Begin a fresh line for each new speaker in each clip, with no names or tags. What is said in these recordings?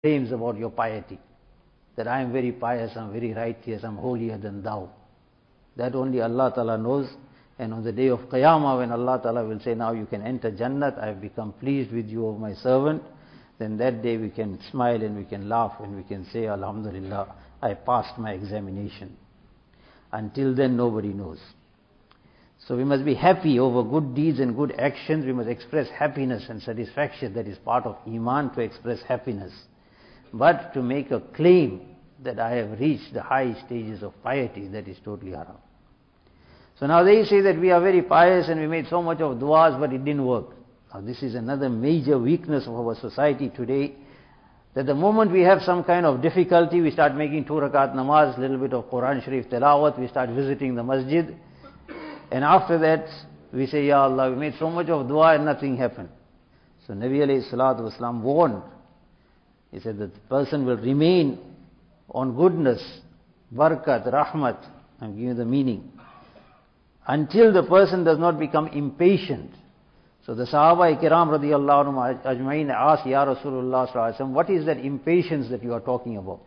claims about your piety. That I am very pious, I am very righteous, I am holier than thou. That only Allah Ta'ala knows. And on the day of Qiyamah, when Allah Ta'ala will say, now you can enter Jannat, I have become pleased with you, O my servant, then that day we can smile and we can laugh and we can say, Alhamdulillah, I passed my examination. Until then, nobody knows. So we must be happy over good deeds and good actions. We must express happiness and satisfaction. That is part of Iman, to express happiness. But to make a claim that I have reached the high stages of piety, that is totally haram. So now they say that we are very pious and we made so much of du'as, but it didn't work. Now this is another major weakness of our society today, that the moment we have some kind of difficulty, we start making 2 rakat namaz, little bit of Quran Sharif tilawat, we start visiting the masjid, and after that we say, Ya Allah, we made so much of dua and nothing happened. So Nabi alayhi salatu wasalam warned. He said that the person will remain on goodness, barakat, rahmat, I'm giving you the meaning, until the person does not become impatient. So the Sahaba Kiram radiyallahu anhum ajmain asked, Ya Rasulullah sallallahu alaihi wasallam, what is that impatience that you are talking about?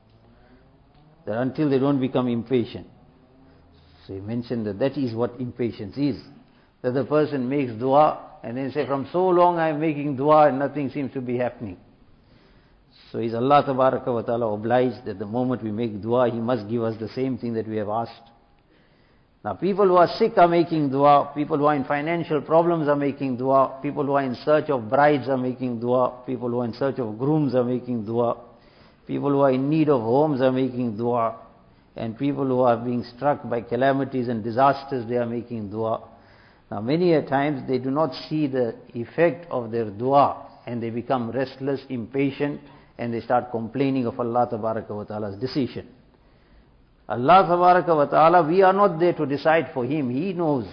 That until they don't become impatient. So he mentioned that that is what impatience is. That the person makes dua and then say, from so long I am making dua and nothing seems to be happening. So is Allah Tabaraka wa Ta'ala obliged that the moment we make dua, He must give us the same thing that we have asked? Now people who are sick are making dua, people who are in financial problems are making dua, people who are in search of brides are making dua, people who are in search of grooms are making dua, people who are in need of homes are making dua, and people who are being struck by calamities and disasters, they are making dua. Now many a times they do not see the effect of their dua and they become restless, impatient, and they start complaining of Allah Tabaraka wa Ta'ala's decision. Allah Tabaraka wa Ta'ala, we are not there to decide for Him. He knows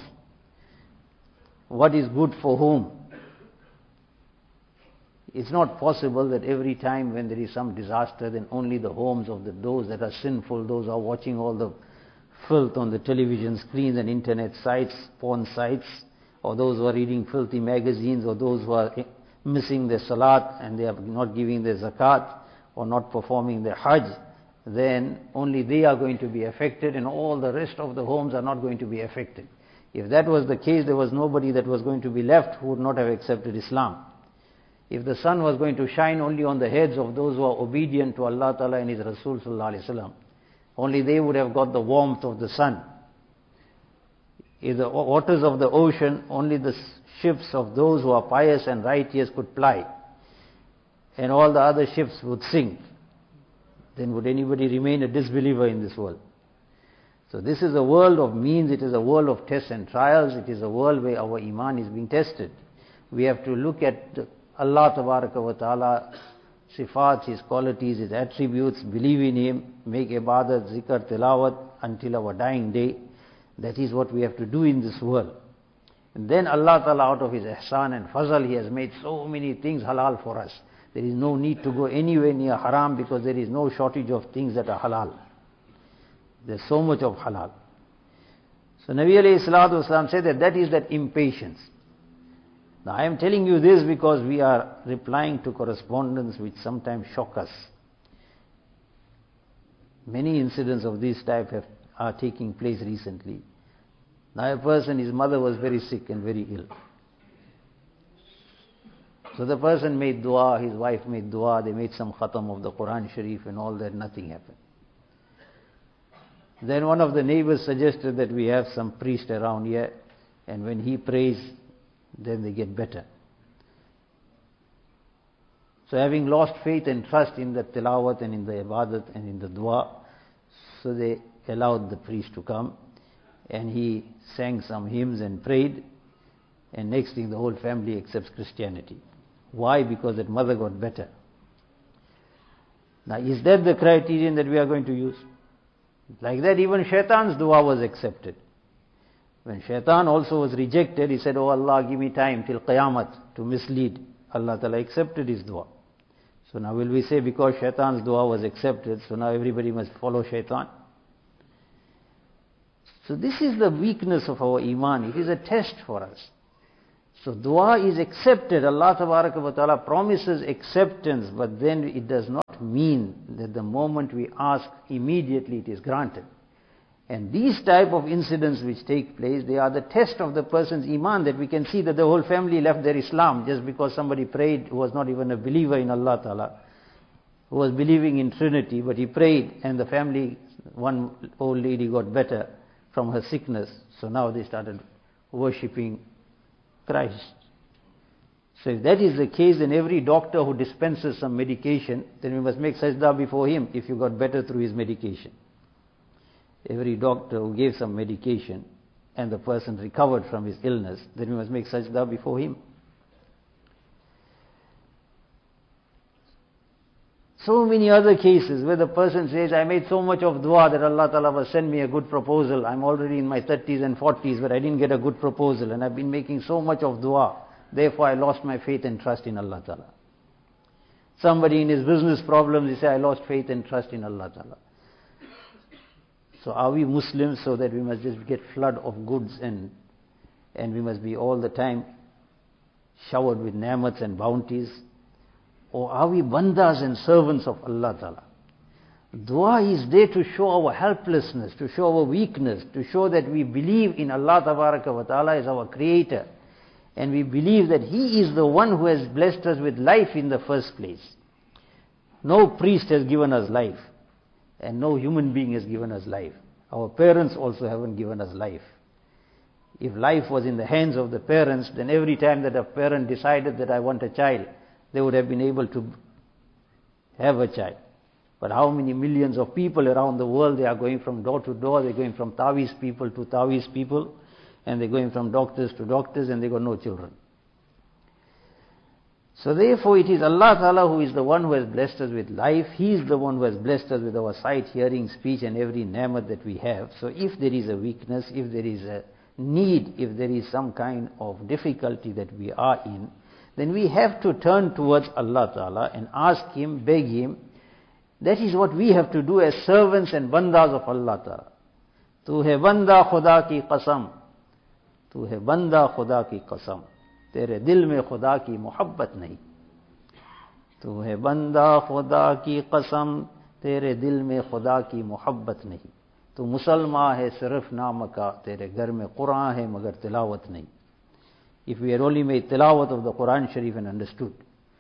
what is good for whom. It's not possible that every time when there is some disaster, then only the homes of those that are sinful, those who are watching all the filth on the television screens and internet sites, porn sites, or those who are reading filthy magazines, or those who are missing their salat and they are not giving their zakat or not performing their hajj, then only they are going to be affected and all the rest of the homes are not going to be affected. If that was the case, there was nobody that was going to be left who would not have accepted Islam. If the sun was going to shine only on the heads of those who are obedient to Allah Ta'ala and His Rasul Sallallahu Alaihi Wasallam, only they would have got the warmth of the sun. If the waters of the ocean, only the ships of those who are pious and righteous could ply, and all the other ships would sink, then would anybody remain a disbeliever in this world? So this is a world of means, it is a world of tests and trials, it is a world where our iman is being tested. We have to look at Allah Tabaraka wa Ta'ala, sifat, His qualities, His attributes, believe in Him, make ibadat, zikr, tilawat until our dying day. That is what we have to do in this world. And then Allah Ta'ala, out of His ihsan and fazal, He has made so many things halal for us. There is no need to go anywhere near haram because there is no shortage of things that are halal. There's so much of halal. So Nabi alayhi salatu wasalam said that is that impatience. Now I am telling you this because we are replying to correspondence which sometimes shock us. Many incidents of this type are taking place recently. Now a person, his mother was very sick and very ill. So the person made dua, his wife made dua, they made some khatam of the Quran Sharif and all that, nothing happened. Then one of the neighbors suggested that we have some priest around here, and when he prays, then they get better. So having lost faith and trust in the tilawat and in the ibadat and in the dua, so they allowed the priest to come, and he sang some hymns and prayed, and next thing the whole family accepts Christianity. Why? Because that mother got better. Now is that the criterion that we are going to use? Like that even Shaitan's dua was accepted. When Shaitan also was rejected, he said, Oh Allah, give me time till Qiyamah to mislead. Allah Ta'ala accepted his dua. So now will we say because Shaitan's dua was accepted, so now everybody must follow Shaitan? So this is the weakness of our iman. It is a test for us. So dua is accepted. Allah Ta'ala promises acceptance, but then it does not mean that the moment we ask, immediately it is granted. And these type of incidents which take place, they are the test of the person's iman, that we can see that the whole family left their Islam just because somebody prayed who was not even a believer in Allah Ta'ala, who was believing in Trinity, but he prayed and the family, one old lady got better from her sickness. So now they started worshipping Christ. So if that is the case, then every doctor who dispenses some medication, then we must make sajda before him if you got better through his medication. Every doctor who gave some medication and the person recovered from his illness, then we must make sajda before him. So many other cases where the person says, I made so much of dua that Allah Ta'ala will send me a good proposal. I'm already in my 30s and 40s, but I didn't get a good proposal, and I've been making so much of dua. Therefore, I lost my faith and trust in Allah Ta'ala. Somebody in his business problems, he say, I lost faith and trust in Allah Ta'ala. So are we Muslims so that we must just get flood of goods and we must be all the time showered with ni'mats and bounties? Or are we bandas and servants of Allah Ta'ala? Dua is there to show our helplessness, to show our weakness, to show that we believe in Allah Ta'ala as our creator. And we believe that He is the one who has blessed us with life in the first place. No priest has given us life. And no human being has given us life. Our parents also haven't given us life. If life was in the hands of the parents, then every time that a parent decided that I want a child, they would have been able to have a child. But how many millions of people around the world, they are going from door to door, they're going from Tawiz people to Tawiz people, and they're going from doctors to doctors, and they got no children. So therefore it is Allah Ta'ala who is the one who has blessed us with life. He is the one who has blessed us with our sight, hearing, speech and every ni'mat that we have. So if there is a weakness, if there is a need, if there is some kind of difficulty that we are in, then we have to turn towards Allah Ta'ala and ask Him, beg Him. That is what we have to do as servants and bandas of Allah Ta'ala. Tu hai banda khuda ki qasam. Tu hai banda khuda ki qasam. तेरे दिल में खुदा की मोहब्बत नहीं. तू है बंदा खुदा की कसम, तेरे दिल में खुदा की मोहब्बत नहीं. तू मुसलमान है सिर्फ नाम का, तेरे घर में कुरान है मगर तिलावत नहीं. If we had only made tilawat of the Quran Sharif and understood.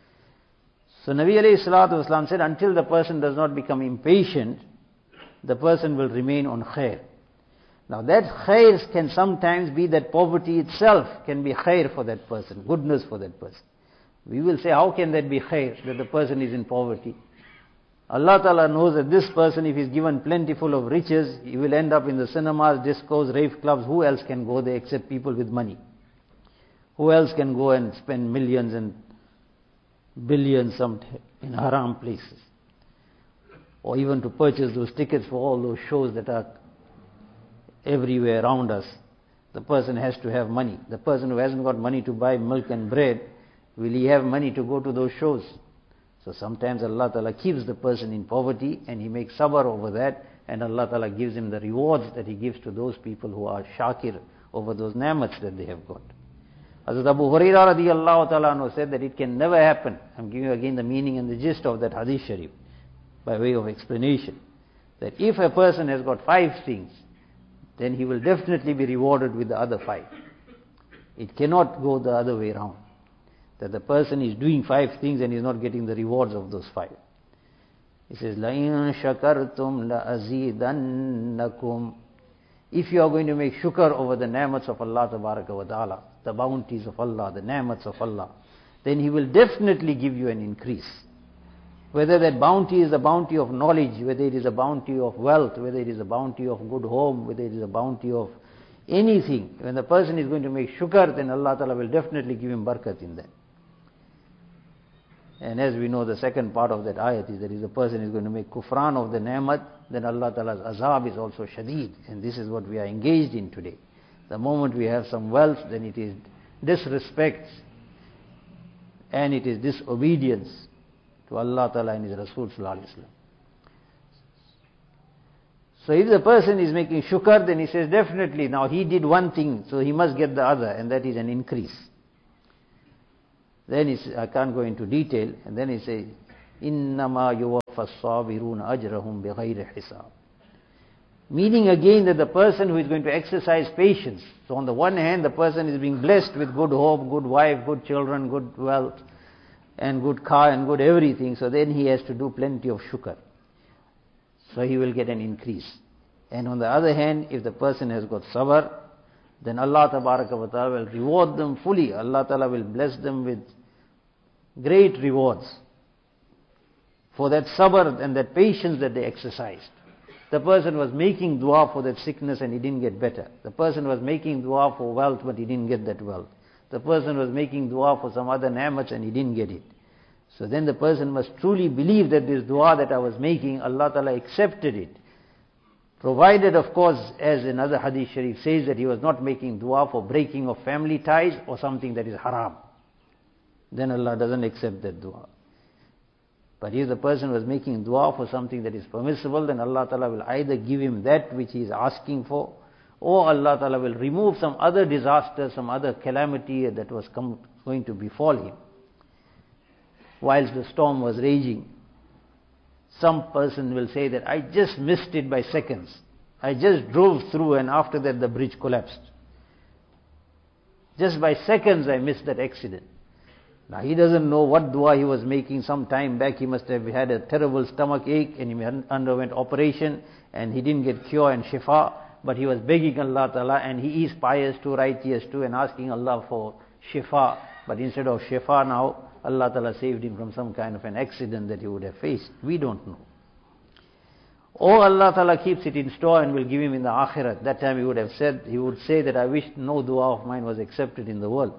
So Nabi alayhi salatu wasalam said, until the person does not become impatient, the person will remain on khair. Now that khair can sometimes be that poverty itself can be khair for that person, goodness for that person. We will say, how can that be khair, that the person is in poverty? Allah Ta'ala knows that this person, if he's given plentiful of riches, he will end up in the cinemas, discos, rave clubs. Who else can go there except people with money? Who else can go and spend millions and billions in haram places? Or even to purchase those tickets for all those shows that are everywhere around us. The person has to have money. The person who hasn't got money to buy milk and bread, will he have money to go to those shows? So sometimes Allah Ta'ala keeps the person in poverty and He makes sabr over that, and Allah Ta'ala gives him the rewards that He gives to those people who are shakir over those ni'mats that they have got. Hazrat Abu Hurairah radiyallahu ta'ala said that it can never happen. I'm giving you again the meaning and the gist of that hadith sharif by way of explanation. That if a person has got 5 things, then he will definitely be rewarded with the other 5. It cannot go the other way around. That the person is doing 5 things and is not getting the rewards of those 5. He says, لَإِن شَكَرْتُمْ لَأَزِيدَنَّكُمْ. If you are going to make shukr over the ni'mats of Allah Tabaraka wa Ta'ala, the bounties of Allah, the ni'mats of Allah, then He will definitely give you an increase. Whether that bounty is a bounty of knowledge, whether it is a bounty of wealth, whether it is a bounty of good home, whether it is a bounty of anything, when the person is going to make shukr, then Allah Ta'ala will definitely give him barakat in that. And as we know, the second part of that ayat is that if the person is going to make kufran of the ni'mat, then Allah Ta'ala's azab is also shadeed. And this is what we are engaged in today. The moment we have some wealth, then it is disrespect and it is disobedience to Allah Ta'ala and His Rasul Sallallahu Alaihi Wasallam. So if the person is making shukr, then he says definitely, now he did one thing, so he must get the other, and that is an increase. Then I can't go into detail, and then he says, إِنَّمَا يُوَفَّ الصَّابِرُونَ أَجْرَهُمْ بِغَيْرِ حِسَابٍ. Meaning again that the person who is going to exercise patience, so on the one hand the person is being blessed with good home, good wife, good children, good wealth, and good car and good everything, so then he has to do plenty of shukr. So he will get an increase. And on the other hand, if the person has got sabr, then Allah Tabaraka wa Ta'ala will reward them fully. Allah Ta'ala will bless them with great rewards for that sabr and that patience that they exercised. The person was making dua for that sickness and he didn't get better. The person was making dua for wealth but he didn't get that wealth. The person was making dua for some other ni'mats and he didn't get it. So then the person must truly believe that this dua that I was making, Allah Ta'ala accepted it. Provided, of course, as another hadith sharif says, that he was not making dua for breaking of family ties or something that is haram. Then Allah doesn't accept that dua. But if the person was making dua for something that is permissible, then Allah Ta'ala will either give him that which he is asking for, or Allah Ta'ala will remove some other disaster, some other calamity that was going to befall him. Whilst the storm was raging, some person will say that I just missed it by seconds. I just drove through and after that the bridge collapsed. Just by seconds I missed that accident. Now he doesn't know what dua he was making. Some time back he must have had a terrible stomach ache and he underwent operation and he didn't get cure and shifa, but he was begging Allah Ta'ala, and he is pious too, righteous too, and asking Allah for shifa. But instead of shifa now, Allah Ta'ala saved him from some kind of an accident that he would have faced. We don't know. Or Allah Ta'ala keeps it in store and will give him in the akhirat. That time he would say that I wish no dua of mine was accepted in the world.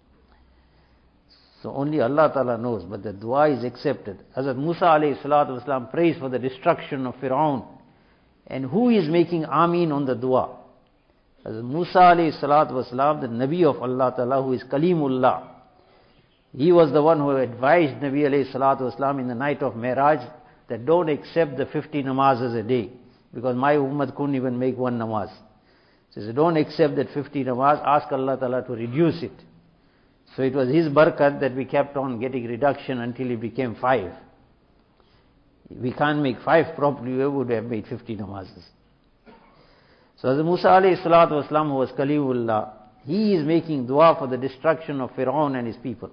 So only Allah Ta'ala knows, but the dua is accepted. Hazrat Musa alayhi salatu wasalam prays for the destruction of Fir'aun. And who is making Ameen on the dua? Hazrat Musa alayhi salatu wasalam, the Nabi of Allah Ta'ala, who is Kalimullah. He was the one who advised Nabi alayhi salatu wasalam in the night of Mi'raj that don't accept the 50 namazes a day, because my ummah couldn't even make one namaz. He says, don't accept that 50 namaz, ask Allah Ta'ala to reduce it. So it was his barakat that we kept on getting reduction until it became 5. If we can't make 5 properly, we would have made 50 namazes. So Hazrat Musa alayhi salatu wasalam, who was Kalimullah, he is making dua for the destruction of Fir'aun and his people.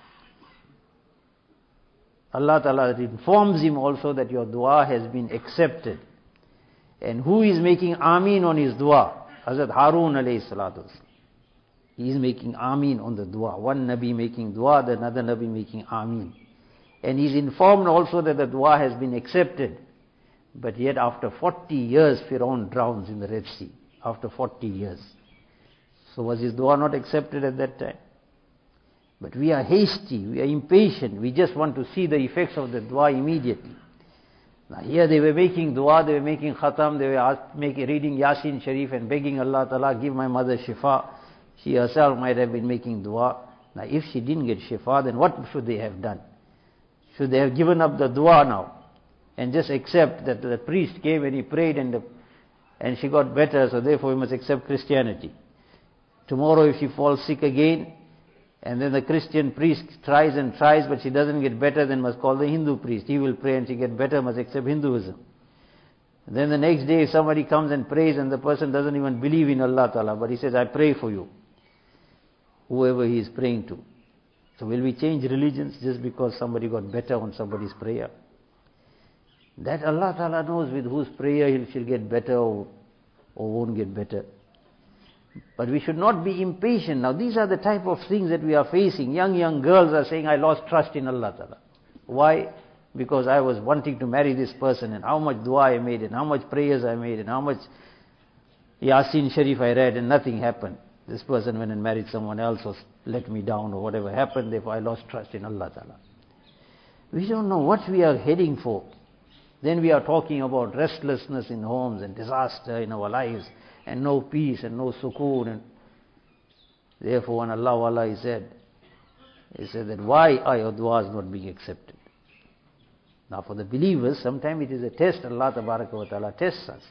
Allah Ta'ala informs him also that your dua has been accepted. And who is making Ameen on his dua? Hazrat Harun alayhi salatu wasalam. He is making Ameen on the dua. One Nabi making dua, the another Nabi making Ameen. And he is informed also that the dua has been accepted. But yet after 40 years, Fir'aun drowns in the Red Sea. After 40 years. So was his dua not accepted at that time? But we are hasty, we are impatient, we just want to see the effects of the dua immediately. Now here they were making dua, they were making khatam, they were reading Yasin Sharif and begging Allah Ta'ala, give my mother shifa. She herself might have been making dua. Now if she didn't get shifa, then what should they have done? Should they have given up the dua now and just accept that the priest came and he prayed and she got better, so therefore we must accept Christianity? Tomorrow if she falls sick again, and then the Christian priest tries and tries, but she doesn't get better, then must call the Hindu priest. He will pray and she get better, must accept Hinduism. And then the next day somebody comes and prays and the person doesn't even believe in Allah Ta'ala, but he says, I pray for you, whoever he is praying to. So will we change religions just because somebody got better on somebody's prayer? That Allah Ta'ala knows with whose prayer she'll get better or won't get better. But we should not be impatient. Now these are the type of things that we are facing. Young girls are saying, I lost trust in Allah Ta'ala. Why? Because I was wanting to marry this person, and how much dua I made, and how much prayers I made, and how much Yasin Sharif I read, and nothing happened. This person went and married someone else or let me down or whatever happened, therefore I lost trust in Allah Ta'ala. We don't know what we are heading for. Then we are talking about restlessness in homes and disaster in our lives, and no peace and no sukoon. And therefore when Allah He said that why are your du'as not being accepted? Now for the believers, sometimes it is a test. Allah Tabaraka wa Ta'ala tests us.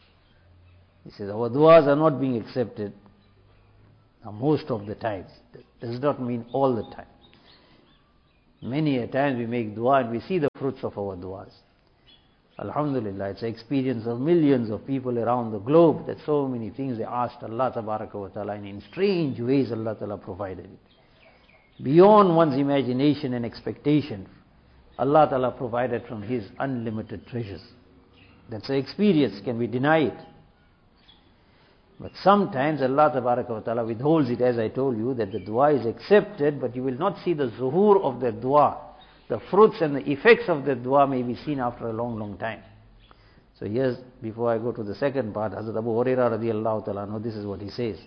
He says our du'as are not being accepted. Now most of the times, Does not mean all the time. Many a times we make dua and we see the fruits of our duas. Alhamdulillah, it's an experience of millions of people around the globe that so many things they asked Allah Tabaraka wa Ta'ala, and in strange ways Allah Ta'ala provided it. Beyond one's imagination and expectation, Allah Ta'ala provided from His unlimited treasures. That's an experience, can we deny it? But sometimes Allah Tabaraka wa Ta'ala withholds it, as I told you, that the dua is accepted, but you will not see the zuhur of the dua. The fruits and the effects of the dua may be seen after a long, long time. So here's, before I go to the second part, Hazrat Abu Hurairah radiallahu ta'ala, this is what he says.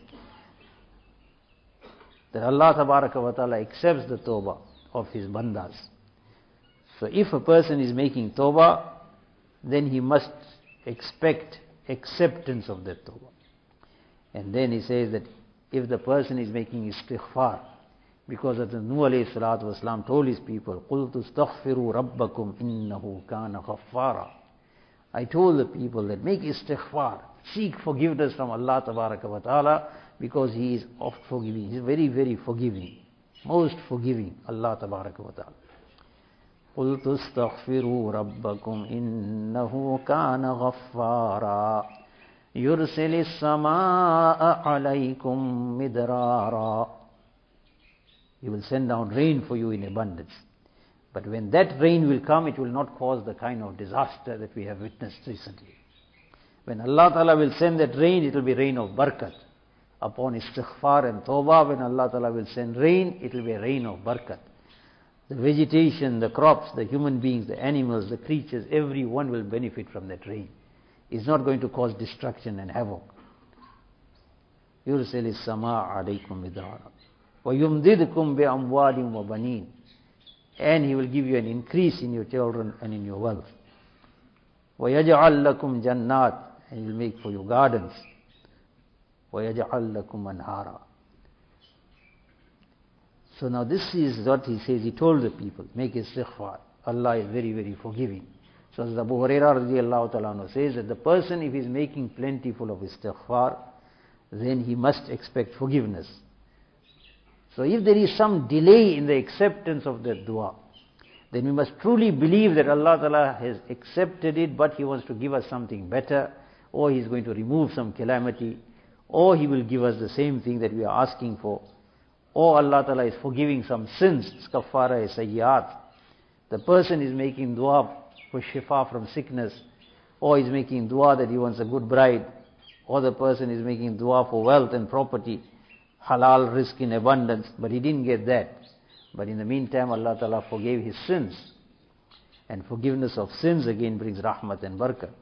That Allah Tabaraka wa Ta'ala accepts the tawbah of His bandas. So if a person is making tawbah, then he must expect acceptance of that tawbah. And then he says that if the person is making istighfar, because of the Nuh alayhi salatu wasalam told his people, قُلْتُ اسْتَغْفِرُوا رَبَّكُمْ إِنَّهُ كَانَ غَفَّارًا. I told the people that make istighfar, seek forgiveness from Allah Tabaraka wa Ta'ala, because He is oft forgiving. He is very, very forgiving, most forgiving, Allah Tabaraka wa Ta'ala. قُلْتُ اسْتَغْفِرُوا رَبَّكُمْ إِنَّهُ كَانَ غَفَّارًا يُرْسِلِ السَّمَاءَ عَلَيْكُمْ مِدْرَارًا. He will send down rain for you in abundance. But when that rain will come, it will not cause the kind of disaster that we have witnessed recently. When Allah Ta'ala will send that rain, it will be rain of barakat. Upon istighfar and tawbah, when Allah Ta'ala will send rain, it will be a rain of barakat. The vegetation, the crops, the human beings, the animals, the creatures, everyone will benefit from that rain. It's not going to cause destruction and havoc. يُرْسِلِ السَّمَاءَ عَلَيْكُمْ مِدْرَارًا وَيُمْدِدْكُمْ بِأَمْوَالٍ وَبَنِينَ. And He will give you an increase in your children and in your wealth. وَيَجْعَلْ لَكُمْ جَنَّاتٍ. And He will make for you gardens. وَيَجْعَلْ لَكُمْ أَنْهَارًا. So now this is what He says. He told the people, make istighfar. Allah is very, very forgiving. So as Abu Hurairah radiallahu ta'ala says that the person, if he is making plentiful of istighfar, then he must expect forgiveness. So if there is some delay in the acceptance of that dua, then we must truly believe that Allah Ta'ala has accepted it, but He wants to give us something better, or He is going to remove some calamity, or He will give us the same thing that we are asking for, or Allah Ta'ala is forgiving some sins, kaffara sayyat. The person is making dua for shifa from sickness, or is making dua that he wants a good bride, or the person is making dua for wealth and property, halal rizq in abundance, but he didn't get that. But in the meantime, Allah Ta'ala forgave his sins. And forgiveness of sins again brings rahmat and barakat.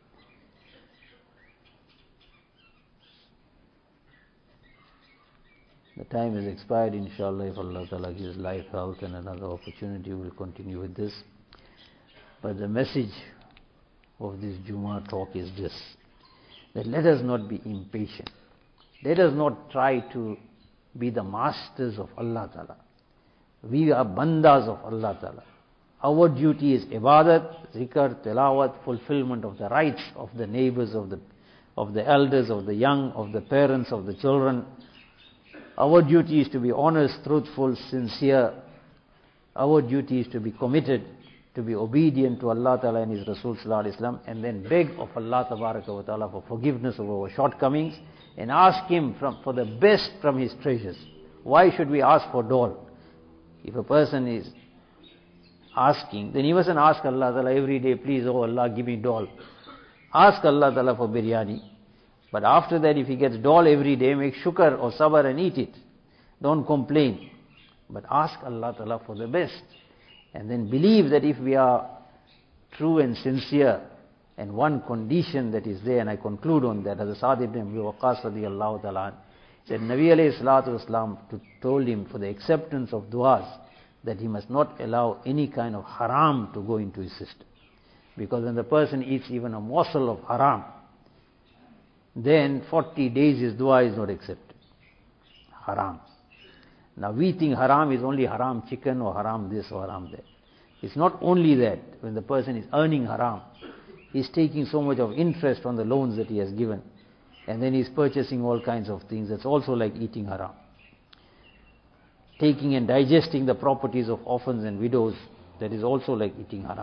The time is expired, inshallah. If Allah Ta'ala gives life, health and another opportunity, we will continue with this. But the message of this Jummah talk is this, that let us not be impatient. Let us not try to be the masters of Allah Ta'ala. We are bandas of Allah Ta'ala. Our duty is ibadat, zikr, tilawat, fulfillment of the rights of the neighbors, of the elders, of the young, of the parents, of the children. Our duty is to be honest, truthful, sincere. Our duty is to be committed, to be obedient to Allah Ta'ala and His Rasul Sallallahu Alaihi Wasallam, and then beg of Allah Tabaraka wa Ta'ala for forgiveness of our shortcomings, and ask Him for the best from His treasures. Why should we ask for dole? If a person is asking, then he mustn't ask Allah Ta'ala every day, please, oh Allah, give me dole. Ask Allah Ta'ala for biryani. But after that, if he gets dole every day, make shukr or sabr and eat it. Don't complain. But ask Allah Ta'ala for the best. And then believe that if we are true and sincere, and one condition that is there, and I conclude on that, as Sa'd ibn Abi Waqqas radiyallahu ta'ala said, Nabi alayhi salatu wasalam told him for the acceptance of du'as, that he must not allow any kind of haram to go into his system. Because when the person eats even a morsel of haram, then 40 days his dua is not accepted. Haram. Now we think haram is only haram chicken or haram this or haram that. It's not only that. When the person is earning haram, he's taking so much of interest on the loans that he has given, and then he's purchasing all kinds of things. That's also like eating haram. taking and digesting the properties of orphans and widows, that is also like eating haram.